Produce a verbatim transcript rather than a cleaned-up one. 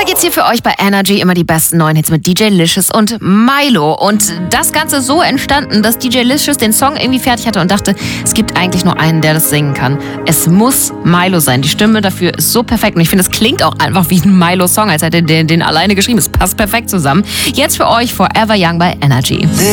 geht's hier für euch bei Energy immer die besten neuen Hits mit D J Licious und Milo. Und das Ganze so entstanden, dass D J Licious den Song irgendwie fertig hatte und dachte, es gibt eigentlich nur einen, der das singen kann. Es muss Milo sein. Die Stimme dafür ist so perfekt. Und ich finde, es klingt auch einfach wie ein Milo-Song, als hätte er den, den alleine geschrieben. Es passt perfekt zusammen. Jetzt für euch Forever Young bei Energy.